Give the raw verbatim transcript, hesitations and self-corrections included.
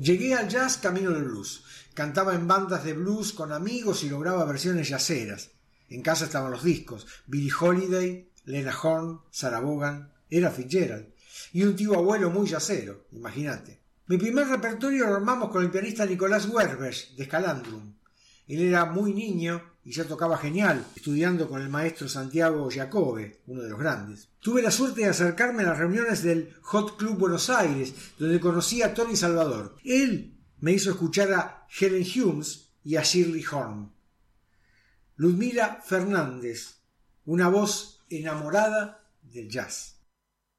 Llegué al jazz camino del blues. Cantaba en bandas de blues con amigos y lograba versiones jazzeras. En casa estaban los discos: Billie Holiday, Lena Horne, Sarah Vaughan, Ella Fitzgerald y un tío abuelo muy jazzero, imagínate. Mi primer repertorio lo armamos con el pianista Nicolás Werbesch de Scalandrum. Él era muy niño y ya tocaba genial, estudiando con el maestro Santiago Giacobbe, uno de los grandes. Tuve la suerte de acercarme a las reuniones del Hot Club Buenos Aires, donde conocí a Tony Salvador. Él me hizo escuchar a Helen Humes y a Shirley Horn. Ludmila Fernández, una voz enamorada del jazz.